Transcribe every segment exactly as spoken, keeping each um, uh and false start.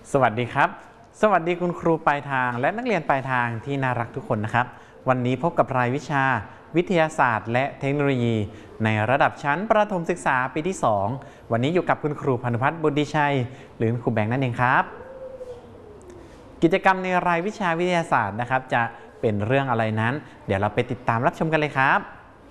สวัสดีครับสวัสดีคุณครูปลายทางและนักเรียนปลายทางที่น่ารักทุกคนนะครับวันนี้พบกับรายวิชาวิทยาศาสตร์และเทคโนโลยีในระดับชั้นประถมศึกษาปีที่สองวันนี้อยู่กับคุณครูพานุพัฒน์บุญดีชัยหรือครูแบงค์นั่นเองครับกิจกรรมในรายวิชาวิทยาศาสตร์นะครับจะเป็นเรื่องอะไรนั้นเดี๋ยวเราไปติดตามรับชมกันเลยครับ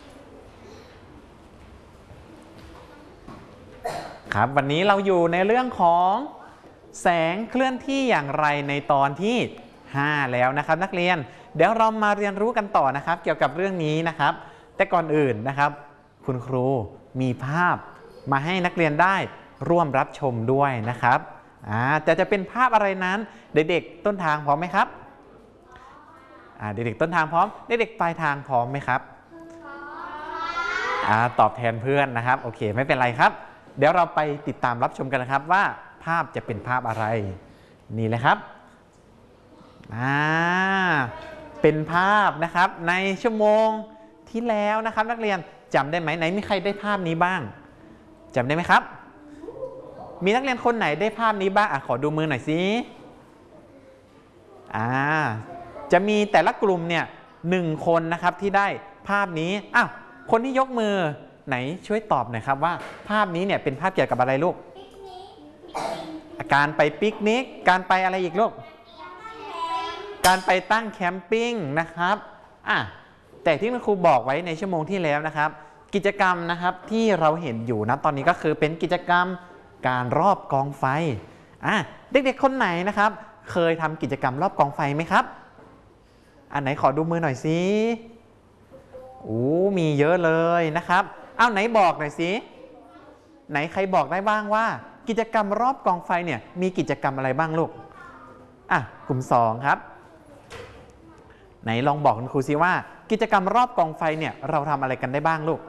ครับวันนี้เราอยู่ในเรื่องของแสงเคลื่อนที่อย่างไรในตอนที่ห้าแล้วนะครับนักเรียนเดี๋ยวเรามาเรียนรู้กันต่อนะครับเกี่ยวกับเรื่องนี้นะครับแต่ก่อนอื่นนะครับคุณครูมีภาพมาให้นักเรียนได้ร่วมรับชมด้วยนะครับอ่าแต่จะเป็นภาพอะไรนั้นเด็กๆต้นทางพร้อมไหมครับอ่าเด็กๆต้นทางพร้อมเด็กๆปลายทางพร้อมไหมครับอ่าตอบแทนเพื่อนนะครับโอเคไม่เป็นไรครับเดี๋ยวเราไปติดตามรับชมกันนะครับว่าภาพจะเป็นภาพอะไรนี่เลยครับอ่าเป็นภาพนะครับในชั่วโมงที่แล้วนะครับนักเรียนจำได้ไหมไหนมีใครได้ภาพนี้บ้างจำได้ไหมครับมีนักเรียนคนไหนได้ภาพนี้บ้างอ่ะขอดูมือหน่อยสิอ่าจะมีแต่ละกลุ่มเนี่ยหนึ่งคนนะครับที่ได้ภาพนี้อ้าวคนที่ยกมือไหนช่วยตอบหน่อยครับว่าภาพนี้เนี่ยเป็นภาพเกี่ยวกับอะไรลูกการไปปิกนิกการไปอะไรอีกลูกการไปตั้งแคมปิ้งนะครับอ่ะแต่ที่คุณครูบอกไว้ในชั่วโมงที่แล้วนะครับกิจกรรมนะครับที่เราเห็นอยู่นะตอนนี้ก็คือเป็นกิจกรรมการรอบกองไฟอ่ะเด็กๆคนไหนนะครับเคยทำกิจกรรมรอบกองไฟไหมครับอันไหนขอดูมือหน่อยสิโอ้มีเยอะเลยนะครับอ้าวไหนบอกหน่อยสิไหนใครบอกได้บ้างว่ากิจกรรมรอบกองไฟเนี่ยมีกิจกรรมอะไรบ้างลูกอ่ะกลุ่มสองครับไหนลองบอกคุณครูซิว่ากิจกรรมรอบกองไฟเนี่ยเราทำอะไรกันได้บ้างลูก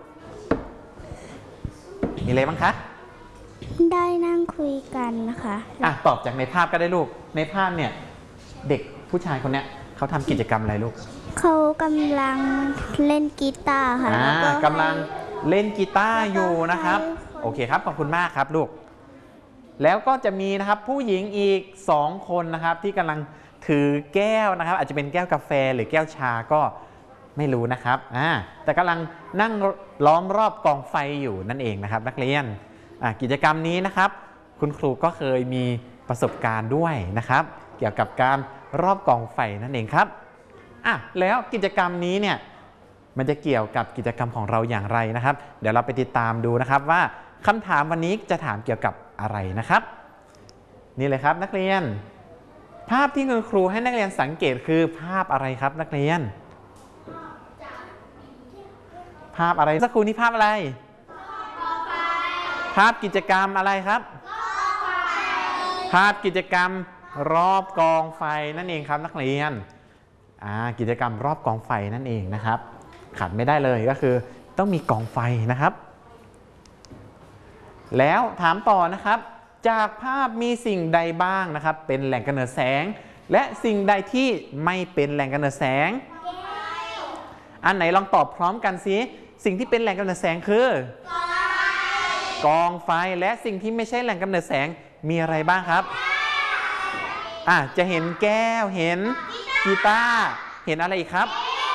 มีอะไรบ้างคะได้นั่งคุยกันนะคะอ่ะตอบจากในภาพก็ได้ลูกในภาพเนี่ยเด็กผู้ชายคนเนี้ยเขาทำกิจกรรมอะไรลูกเขากำลังเล่นกีตาร์ค่ะอ่ากำลังเล่นกีตาร์อยู่นะครับโอเคครับขอบคุณมากครับลูกแล้วก็จะมีนะครับผู้หญิงอีกสองคนนะครับที่กำลังถือแก้วนะครับอาจจะเป็นแก้วกาแฟหรือแก้วชาก็ไม่รู้นะครับอ่าแต่กำลังนั่งล้อมรอบกองไฟอยู่นั่นเองนะครับนักเรียนอ่ากิจกรรมนี้นะครับคุณครูก็เคยมีประสบการณ์ด้วยนะครับเกี่ยวกับการรอบกองไฟนั่นเองครับอ่ะแล้วกิจกรรมนี้เนี่ยมันจะเกี่ยวกับกิจกรรมของเราอย่างไรนะครับเดี๋ยวเราไปติดตามดูนะครับว่าคำถามวันนี้จะถามเกี่ยวกับอะไรนะครับนี่เลยครับนักเรียนภาพที่คุณครูให้นักเรียนสังเกตคือภาพอะไรครับนักเรียนภาพอะไรสักครู่นี้ภาพอะไรภาพกิจกรรมอะไรครับภาพกิจกรรมรอบกองไฟนั่นเองครับนักเรียนอ่ากิจกรรมรอบกองไฟนั่นเองนะครับขาดไม่ได้เลยก็คือต้องมีกองไฟนะครับแล้วถามต่อนะครับจากภาพมีสิ่งใดบ้างนะครับเป็นแหล่งกำเนิดแสงและสิ่งใดที่ไม่เป็นแหล่งกำเนิดแสงอันไหนลองตอบพร้อมกันสิสิ่งที่เป็นแหล่งกำเนิดแสงคือกองไฟและสิ่งที่ไม่ใช่แหล่งกำเนิดแสงมีอะไรบ้างครับอ่ะจะเห็นแก้วเห็นกีตาร์เห็นอะไรอีกครับ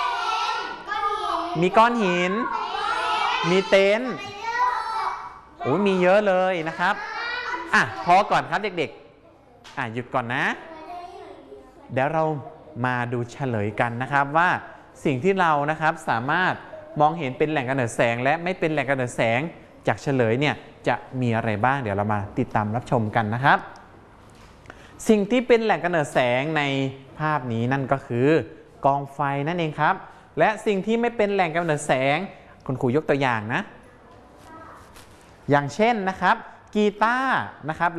มีก้อนหินมีเต็นท์โอ้มีเยอะเลยนะครับอ่ะพอก่อนครับเด็กๆอ่ะหยุดก่อนนะเดี๋ยวเรามาดูเฉลยกันนะครับว่าสิ่งที่เรานะครับสามารถมองเห็นเป็นแหล่งกำเนิดแสงและไม่เป็นแหล่งกำเนิดแสงจากเฉลยเนี่ยจะมีอะไรบ้างเดี๋ยวเรามาติดตามรับชมกันนะครับสิ่งที่เป็นแหล่งกำเนิดแสงในภาพนี้นั่นก็คือกองไฟนั่นเองครับและสิ่งที่ไม่เป็นแหล่งกำเนิดแสงคุณครูยกตัวอย่างนะอย่างเช่นนะครับกีตาร์นะครับ